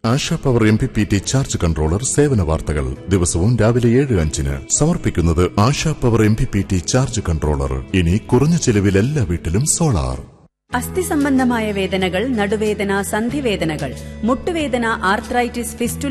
ASHA power MPPT charge controller സേവന വാർത്തകൾ ദിവസവും രാവിലെ 7:05 സമർപ്പിക്കുന്നത് ASHA power MPPT charge controller. ഇനി കുറഞ്ഞ ചെലവിൽ എല്ലാ വീട്ടിലും സോളാർ. അസ്ഥി സംബന്ധമായ വേദനകൾ, നടുവേദന, സന്ധിവേദനകൾ, മുട്ടുവേദന, ആർത്രൈറ്റിസ്, ഫിസ്റ്റുല